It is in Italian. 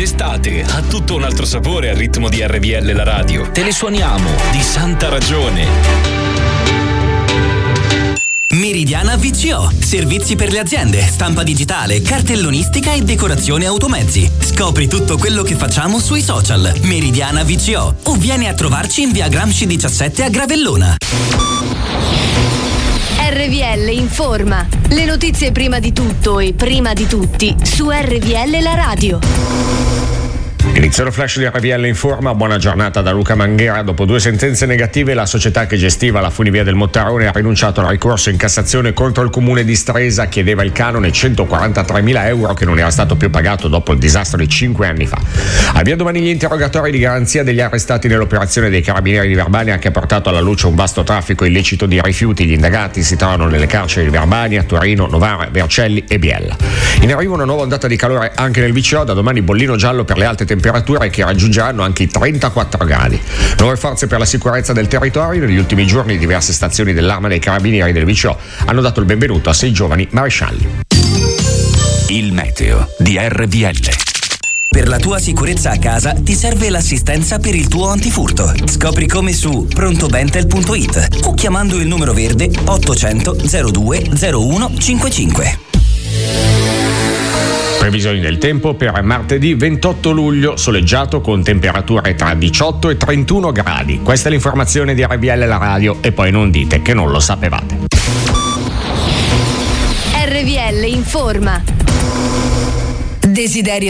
L'estate ha tutto un altro sapore al ritmo di RVL la radio. Te ne suoniamo di santa ragione. Meridiana VCO, servizi per le aziende, stampa digitale, cartellonistica e decorazione automezzi. Scopri tutto quello che facciamo sui social. Meridiana VCO o vieni a trovarci in via Gramsci 17 a Gravellona. RVL informa. Le notizie prima di tutto e prima di tutti su RVL la radio. Inizio il flash di RVL Informa, buona giornata da Luca Manghera. Dopo 2 sentenze negative, la società che gestiva la funivia del Mottarone ha rinunciato al ricorso in Cassazione contro il comune di Stresa, chiedeva il canone 143.000 euro che non era stato più pagato dopo il disastro di 5 anni fa. Avvia domani gli interrogatori di garanzia degli arrestati nell'operazione dei carabinieri di Verbania che ha portato alla luce un vasto traffico illecito di rifiuti. Gli indagati si trovano nelle carceri di Verbania, Torino, Novara, Vercelli e Biella. In arrivo una nuova ondata di calore anche nel VCO, da domani bollino giallo per le alte temperature che raggiungeranno anche i 34 gradi. Nuove forze per la sicurezza del territorio. Negli ultimi giorni diverse stazioni dell'Arma dei Carabinieri del VCO hanno dato il benvenuto a 6 giovani marescialli. Il meteo di RVL. Per la tua sicurezza a casa ti serve l'assistenza per il tuo antifurto. Scopri come su prontobentel.it o chiamando il numero verde 800 02 01 55. Previsioni del tempo per martedì 28 luglio, soleggiato con temperature tra 18 e 31 gradi. Questa è l'informazione di RVL la radio e poi non dite che non lo sapevate. RVL informa. Desiderio